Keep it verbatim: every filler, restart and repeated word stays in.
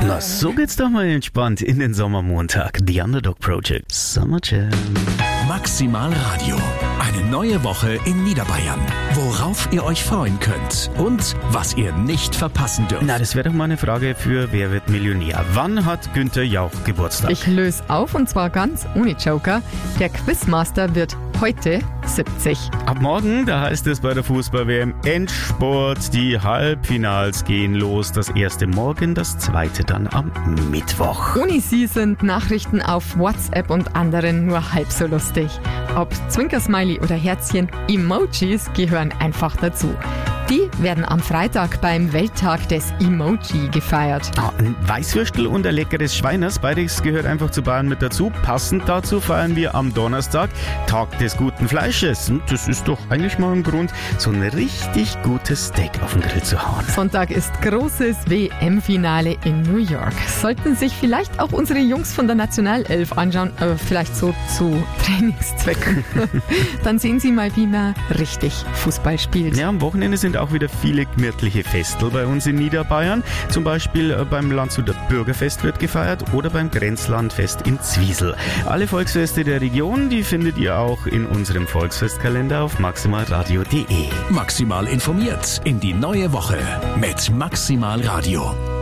Na, so geht's doch mal entspannt in den Sommermontag. The Underdog Project. Summer Jam. Maximal Radio. Eine neue Woche in Niederbayern. Worauf ihr euch freuen könnt und was ihr nicht verpassen dürft. Na, das wäre doch mal eine Frage für Wer wird Millionär? Wann hat Günther Jauch Geburtstag? Ich löse auf und zwar ganz ohne Joker. Der Quizmaster wird heute siebzig. Ab morgen, da heißt es bei der Fußball-W M Endspurt. Die Halbfinals gehen los. Das erste morgen, das zweite dann am Mittwoch. Ohne sie sind Nachrichten auf WhatsApp und anderen nur halb so lustig. Ob Zwinkersmiley oder Herzchen, Emojis gehören einfach dazu. Die werden am Freitag beim Welttag des Emoji gefeiert. Ah, ein Weißwürstel und ein leckeres Schweiners, beides gehört einfach zu Bayern mit dazu. Passend dazu feiern wir am Donnerstag Tag des guten Fleisches. Und das ist doch eigentlich mal ein Grund, so ein richtig gutes Steak auf den Grill zu hauen. Sonntag ist großes W M-Finale in New York. Sollten sich vielleicht auch unsere Jungs von der Nationalelf anschauen, äh, vielleicht so zu Trainingszwecken. Dann sehen sie mal, wie man richtig Fußball spielt. Ja, am Wochenende sind auch wieder viele gemütliche Festel bei uns in Niederbayern. Zum Beispiel beim Landshuter Bürgerfest wird gefeiert oder beim Grenzlandfest in Zwiesel. Alle Volksfeste der Region, die findet ihr auch in unserem Volksfestkalender auf maximalradio punkt de. Maximal informiert in die neue Woche mit Maximal Radio.